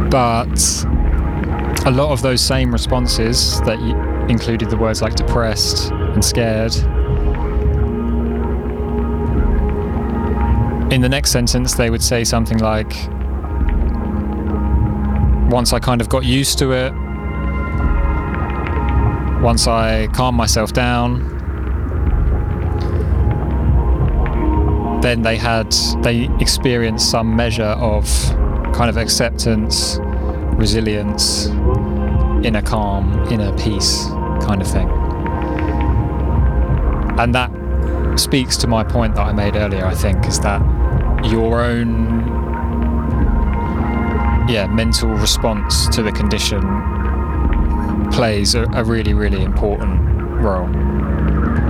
But a lot of those same responses that included the words like depressed and scared, in the next sentence they would say something like, once I kind of got used to it, once I calmed myself down, then they experienced some measure of kind of acceptance, resilience, inner calm, inner peace kind of thing. And that speaks to my point that I made earlier, I think, is that your own mental response to the condition plays a really, really important role.